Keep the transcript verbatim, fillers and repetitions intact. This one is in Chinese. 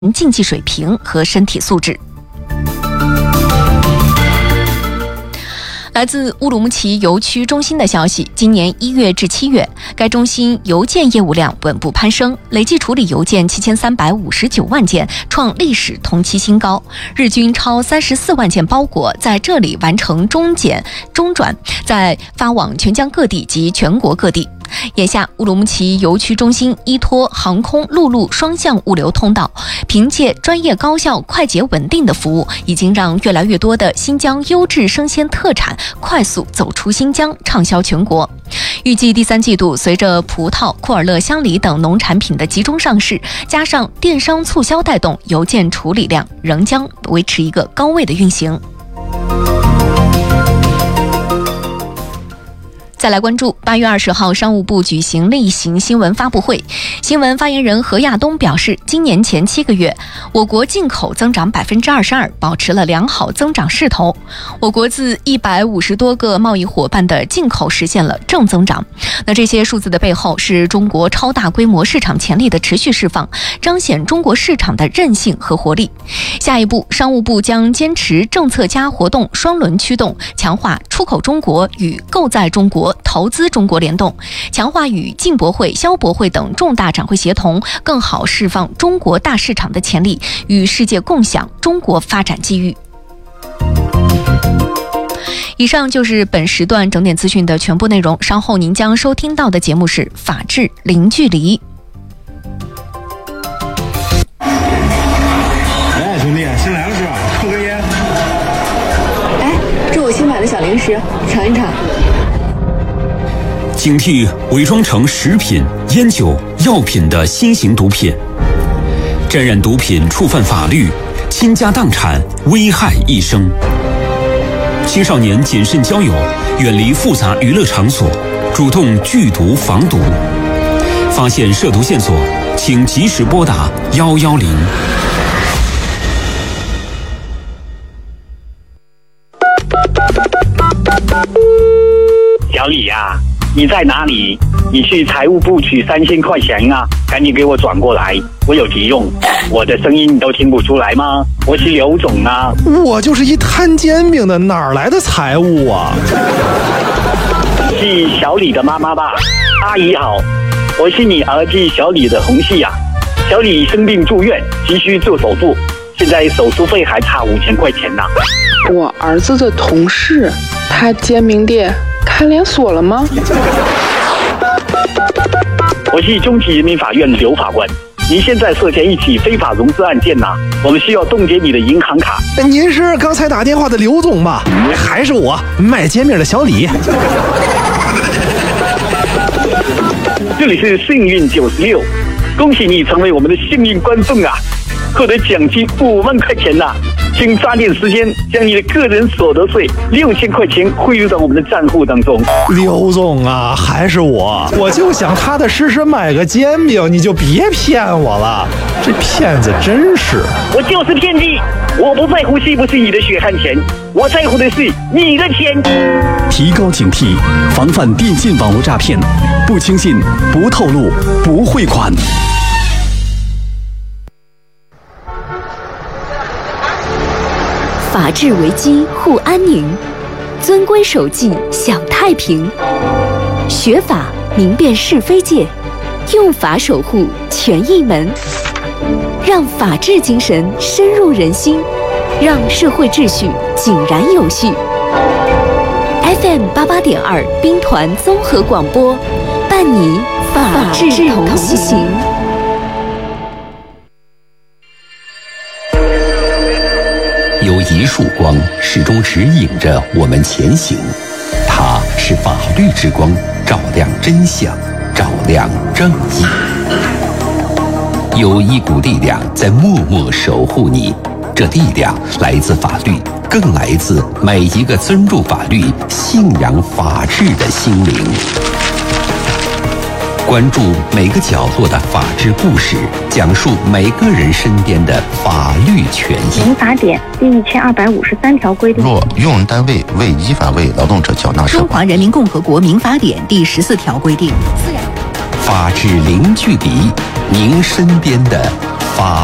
竞技水平和身体素质。来自乌鲁木齐邮区中心的消息，今年一月至七月，该中心邮件业务量稳步攀升，累计处理邮件七千三百五十九万件，创历史同期新高。日均超三十四万件包裹在这里完成中检、中转，再发往全疆各地及全国各地。眼下，乌鲁木齐邮区中心依托航空、陆路双向物流通道，凭借专业、高效、快捷、稳定的服务，已经让越来越多的新疆优质生鲜特产快速走出新疆，畅销全国。预计第三季度，随着葡萄、库尔勒、香梨等农产品的集中上市，加上电商促销带动，邮件处理量仍将维持一个高位的运行。再来关注，八月二十号，商务部举行例行新闻发布会。新闻发言人何亚东表示，今年前七个月，我国进口增长百分之二十二，保持了良好增长势头。我国自一百五十多个贸易伙伴的进口实现了正增长。那这些数字的背后，是中国超大规模市场潜力的持续释放，彰显中国市场的韧性和活力。下一步，商务部将坚持政策加活动双轮驱动，强化出口中国与购在中国、投资中国联动，强化与进博会、消博会等重大展会协同，更好释放中国大市场的潜力，与世界共享中国发展机遇。以上就是本时段整点资讯的全部内容，稍后您将收听到的节目是《法治零距离》。 哎，兄弟，新来了是吧？抽根烟。 哎，这我新买的小零食，尝一尝。 警惕伪装成食品、烟酒、药品的新型毒品，沾染毒品触犯法律，倾家荡产，危害一生。青少年谨慎交友，远离复杂娱乐场所，主动拒毒防毒。发现涉毒线索，请及时拨打一一零。 小李呀、啊，你在哪里？你去财务部取三千块钱啊，赶紧给我转过来，我有急用。我的声音你都听不出来吗？我是刘总啊。 我就是一摊煎饼的，哪来的财务啊？ 是小李的妈妈吧？阿姨好，我是你儿子小李的同事啊。小李生病住院，急需做手术，现在手术费还差五千块钱呢。 我儿子的同事，他煎饼店开连锁了吗？ 我是中级人民法院刘法官，您现在涉嫌一起非法融资案件呐、啊，我们需要冻结你的银行卡。 您是刚才打电话的刘总吧？还是我卖煎饼的小李？ 这里是幸运九十六，恭喜你成为我们的幸运观众啊，获得奖金五万块钱呐、啊！请抓紧时间将你的个人所得税六千块钱汇入到我们的账户当中。 刘总啊，还是我，我就想踏踏实实买个煎饼，你就别骗我了，这骗子真是！ 我就是骗子，我不在乎是不是你的血汗钱，我在乎的是你的钱。 提高警惕，防范电信网络诈骗，不轻信，不透露，不汇款。 法治为基，护安宁；遵规守纪，享太平。学法明辨是非界，用法守护权益门。让法治精神深入人心，让社会秩序井然有序。F M 八八点二兵团综合广播，伴你法治同行。 有一束光始终指引着我们前行，它是法律之光，照亮真相，照亮正义。有一股力量在默默守护你，这力量来自法律，更来自每一个尊重法律、信仰法治的心灵。关注每个角落的法治故事，讲述每个人身边的法律权益。 民法典第一千二百五十三条规定， 若用人单位未依法为劳动者缴纳社保。 中华人民共和国民法典第十四条规定， 法治零距离，您身边的法